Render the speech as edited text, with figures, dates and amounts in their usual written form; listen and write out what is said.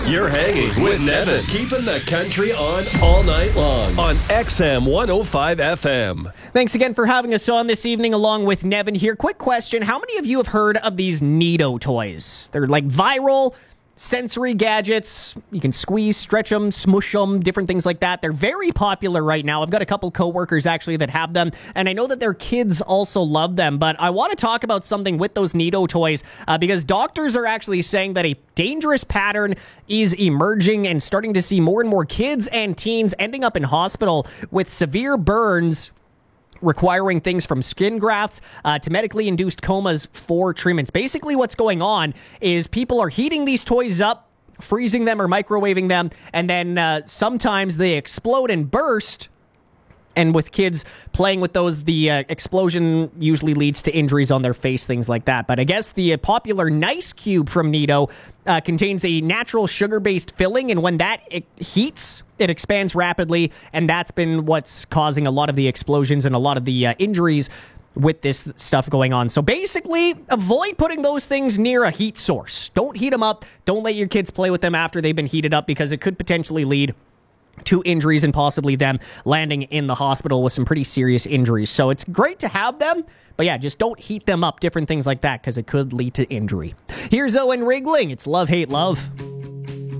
You're hanging with Nevin, keeping the country on all night long on XM 105 FM. Thanks again for having us on this evening along with Nevin here. Quick question. How many of you have heard of these Neato toys? They're like viral sensory gadgets. You can squeeze, stretch them, smush them, different things like that. They're very popular right now. I've got a couple coworkers actually that have them, and I know that their kids also love them. But I want to talk about something with those Neato toys because doctors are actually saying that a dangerous pattern is emerging and starting to see more and more kids and teens ending up in hospital with severe burns, requiring things from skin grafts to medically induced comas for treatments. Basically, what's going on is people are heating these toys up, freezing them or microwaving them, and then sometimes they explode and burst. And with kids playing with those, the explosion usually leads to injuries on their face, things like that. But I guess the popular Nice Cube from Neato contains a natural sugar-based filling, and when that heats, it expands rapidly, and that's been what's causing a lot of the explosions and a lot of the injuries with this stuff going on. So basically, avoid putting those things near a heat source. Don't heat them up. Don't let your kids play with them after they've been heated up, because it could potentially lead to injuries and possibly them landing in the hospital with some pretty serious injuries. So it's great to have them, but yeah, just don't heat them up, different things like that, because it could lead to injury. Here's Owen Rigling. It's Love, Hate, Love.